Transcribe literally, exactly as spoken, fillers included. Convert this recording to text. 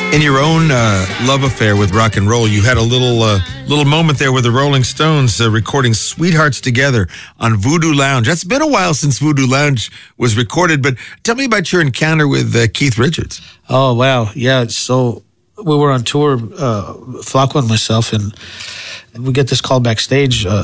In your own uh, love affair with rock and roll, you had a little uh, little moment there with the Rolling Stones uh, recording Sweethearts Together on Voodoo Lounge. That's been a while since Voodoo Lounge was recorded, but tell me about your encounter with uh, Keith Richards. Oh, wow. Yeah, so we were on tour, uh, Flacco and myself, and we get this call backstage. Uh,